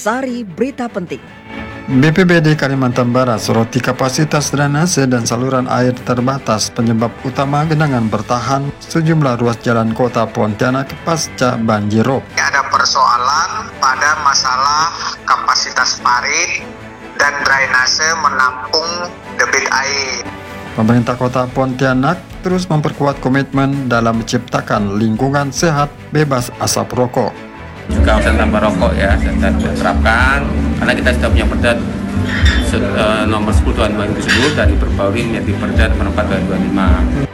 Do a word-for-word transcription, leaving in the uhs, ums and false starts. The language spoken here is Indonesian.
Intisari Berita Penting. B P B D Kalimantan Barat soroti kapasitas drainase dan saluran air terbatas penyebab utama genangan bertahan sejumlah ruas jalan kota Pontianak pasca banjirop. Ada persoalan pada masalah kapasitas parit dan drainase menampung debit air. Pemerintah kota Pontianak terus memperkuat komitmen dalam menciptakan lingkungan sehat bebas asap rokok. Juga tanpa rokok ya, dan diterapkan karena kita sudah punya perda nomor sepuluh tahun dua ribu sepuluh dan diperbarui menjadi perda nomor empat tahun dua ribu dua puluh lima.